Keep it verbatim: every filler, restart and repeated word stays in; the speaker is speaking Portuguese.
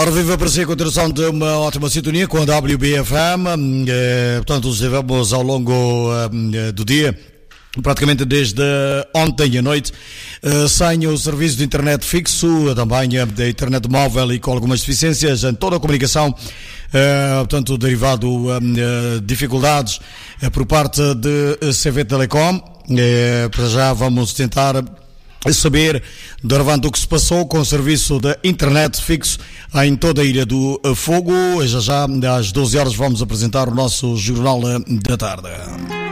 Ora, viva para si a continuação de uma ótima sintonia com a W B F M. Eh, portanto, estivemos ao longo eh, do dia, praticamente desde ontem à noite, eh, sem o serviço de internet fixo, também eh, da internet móvel e com algumas deficiências em toda a comunicação, eh, portanto, derivado de eh, dificuldades eh, por parte de C V Telecom. Eh, para já vamos tentar saber, derivando o que se passou com o serviço de internet fixo em toda a Ilha do Fogo. Já já às doze horas vamos apresentar o nosso Jornal da Tarde.